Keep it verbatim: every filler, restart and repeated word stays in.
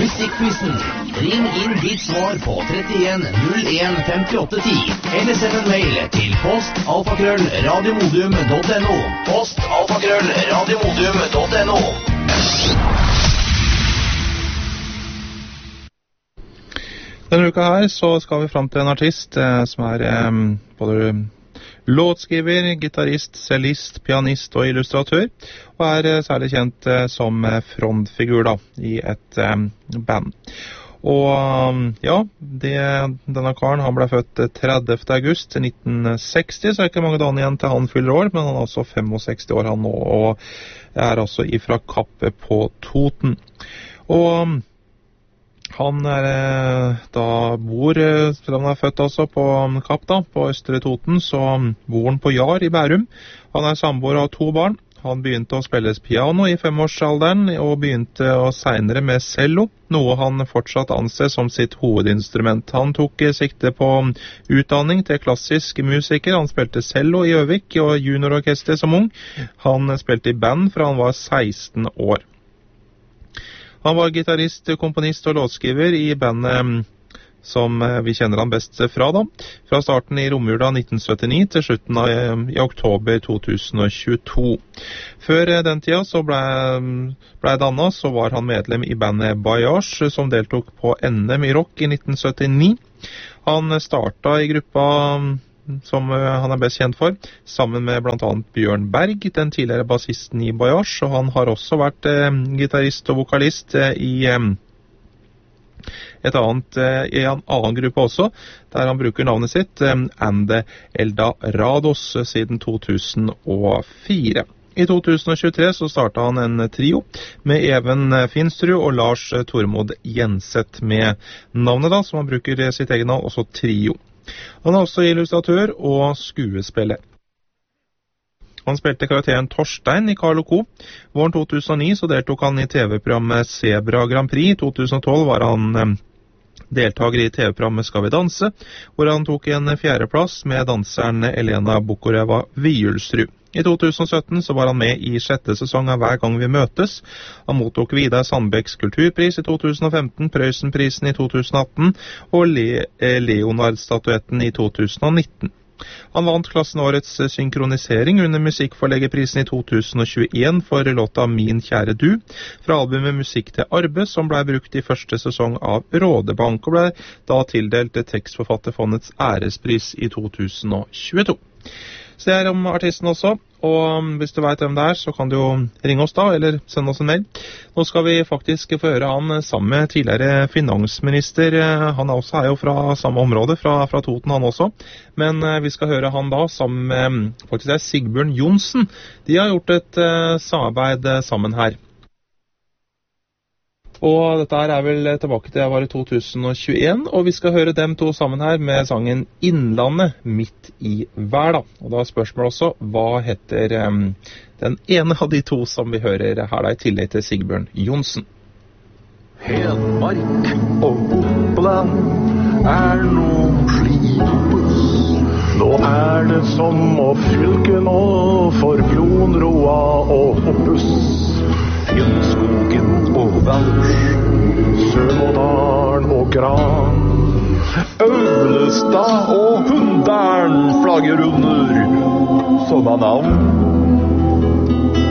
Musikkquizen. Ring inn ditt svar på trettien null en femtiåtte ti, eller send en mail til post alfakrøll radiomodium.no. Post alfakrøll radiomodium.no. Denne uka her så skal vi frem til en artist eh, som er eh, både låtskriver, gitarist, cellist, pianist og illustratør, og er eh, særlig kjent eh, som frontfigur da, i et eh, band. Og ja, det, denne karen han ble født tredivte august nitten seksti, så er ikke mange dager igjen til han fyller år, men han er altså sekstifem år han nå, og er altså ifra Kapp på Toten. Og han er, da bor, selv om han er født også på Kapp da, på Østre Toten, så bor han på Jar i Bærum. Han er samboer og har to barn. Han begynte å spille piano i femårsalderen, og begynte å senere med cello, noe han fortsatt anser som sitt hovedinstrument. Han tok sikte på utdanning til klassisk musiker. Han spilte cello i Øvik og juniororkester som ung. Han spilte i band fra han var seksten år. Han var gitarist, komponist og låtskriver i bandet som vi kjenner han best fra da. Fra starten i romjula nitten syttini til slutten av i oktober to tusen tjueto. Før den tida så ble, ble dannet, så var han medlem i bandet Bayage, som deltok på N M i rock i nitten syttini. Han startet i gruppa som han er best kjent for, sammen med blant annet Bjørn Berg, den tidligere bassisten i Bayage, og han har også vært eh, gitarist og vokalist eh, i eh, et annet, eh, i en annen gruppe også, der han bruker navnet sitt, eh, Ande Eldorados, siden to tusen fire. I to tusen tjuetre så startet han en trio med Even Finstrud og Lars Tormod Jenseth med navnet da, som han bruker sitt egen navn, også trio. Han er også illustratør og skuespiller. Han spilte karakteren Torstein i Carl og Co. Våren to tusen ni så deltok han i T V-programmet Zebra Grand Prix. I to tusen tolv var han eh, deltaker i T V-programmet Skal vi danse, hvor han tok en fjerdeplass med danseren Elena Bukoreva Viulsrud. I to tusen sytten så var han med i sjette sesong av Hver gang vi møtes. Han mottok Vidar Sandbecks kulturpris i to tusen femten, Prøysenprisen i to tusen atten og Le Leonard-statuetten i to tusen nitten. Han vant klassen årets synkronisering under musikkforleggerprisen i to tusen tjueen for låta Min kjære du, fra albumet Musikk til Arbe, som ble brukt i første sesong av Rådebank, og ble da tildelt tekstforfatterfondets ærespris i to tusen tjueto. Så det er om artisten også, og hvis du vet hvem det er, så kan du jo ringe oss da, eller sende oss en mail. Nå skal vi faktisk få høre han sammen med tidligere finansminister. Han er også er jo fra samme område, fra, fra Toten han også. Men vi skal høre han da sammen med, faktisk det er Sigbjørn Johnsen. De har gjort et uh, samarbeid sammen her. Og dette her er vel tilbake til var i to tusen tjueen, og vi skal høre dem to sammen her med sangen Innlandet midt i hver da. Og da er spørsmålet også, hva heter um, den ene av de to som vi hører her da, i tillegg til Sigbjørn Johnsen? Hedmark og Oppland er noe slipt. Nå er det som å fylke nå for Kronroa og Hoppus. Finnskogen og Vals, Sømådalen og Gran, Øvlestad og Hundern flagger under sånne navn.